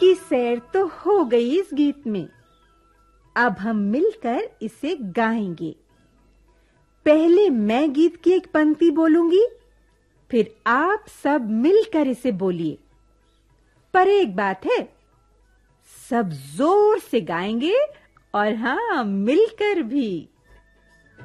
की सैर तो हो गई इस गीत में। अब हम मिलकर इसे गाएंगे। पहले मैं गीत की एक पंक्ति बोलूंगी, फिर आप सब मिलकर इसे बोलिए। पर एक बात है, सब जोर से गाएंगे और हाँ, मिलकर भी।